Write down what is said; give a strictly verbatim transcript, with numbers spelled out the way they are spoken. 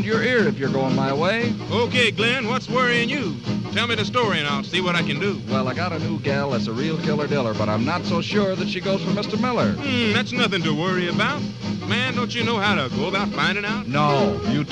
your ear if you're going my way. Okay, Glenn, what's worrying you? Tell me the story and I'll see what I can do. Well, I got a new gal that's a real killer diller, but I'm not so sure that she goes for Mister Miller. Hmm, that's nothing to worry about. Man, don't you know how to go about finding out? No, you